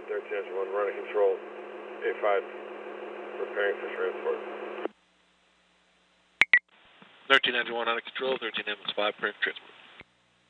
13 engine 1, running control, A5, preparing for transport. 13 engine 1 under control, 13 MS5, preparing for transport.